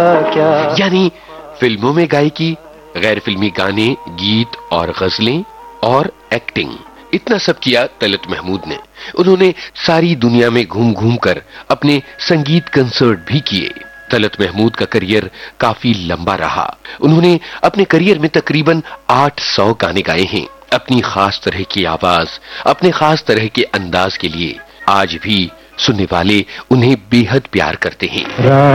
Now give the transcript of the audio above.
यानी फिल्मों में गायकी, गैर फिल्मी गाने, गीत और गजलें और एक्टिंग, इतना सब किया तलत महमूद ने। उन्होंने सारी दुनिया में घूम घूम कर अपने संगीत कंसर्ट भी किए। तलत महमूद का करियर काफी लंबा रहा। उन्होंने अपने करियर में तकरीबन 800 गाने गाए हैं। अपनी खास तरह की आवाज, अपने खास तरह के अंदाज के लिए आज भी सुनने वाले उन्हें बेहद प्यार करते हैं।